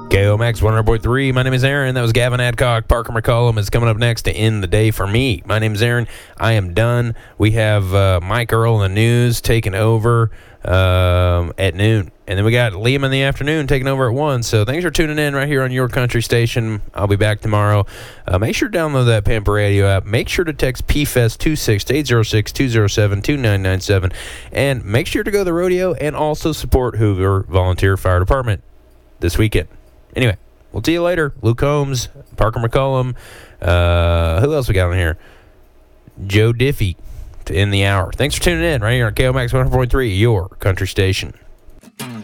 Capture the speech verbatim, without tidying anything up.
K O M X one hundred point three. My name is Aaron. That was Gavin Adcock. Parker McCollum is coming up next to end the day for me. My name is Aaron. I am done. We have uh, Mike Earl in the news taking over um, at noon. And then we got Liam in the afternoon taking over at one. So thanks for tuning in right here on your country station. I'll be back tomorrow. Uh, make sure to download that Pamper Radio app. Make sure to text P F E S two six to eight zero six, two zero seven, two nine nine seven. And make sure to go to the rodeo and also support Hoover Volunteer Fire Department this weekend. Anyway, we'll see you later. Luke Holmes, Parker McCollum. Uh, who else we got on here? Joe Diffie to end the hour. Thanks for tuning in right here on K O M X one hundred point three, your country station.